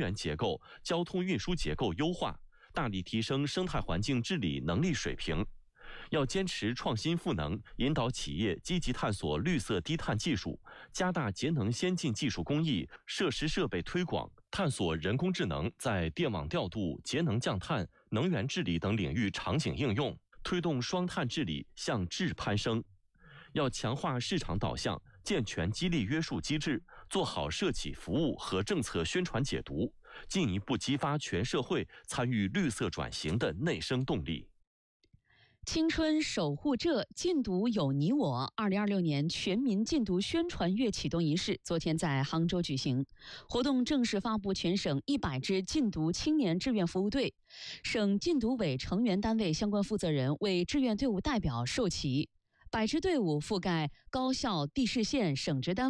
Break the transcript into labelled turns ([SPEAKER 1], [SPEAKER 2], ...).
[SPEAKER 1] 源结构、交通运输结构优化，大力提升生态环境治理能力水平。要坚持创新赋能，引导企业积极探索绿色低碳技术，加大节能先进技术工艺、设施设备推广，探索人工智能在电网调度、节能降碳、能源治理等领域场景应用，推动双碳治理向质攀升。要强化市场导向，健全激励约束机制，做好涉企服务和政策宣传解读，进一步激发全社会参与绿色转型的内生动力。
[SPEAKER 2] 青春守护者，禁毒有你我。2026年全民禁毒宣传月启动仪式昨天在杭州举行，活动正式发布全省100支禁毒青年志愿服务队，省禁毒委成员单位相关负责人为志愿队伍代表授旗。100支队伍覆盖高校、地市县、省直单位。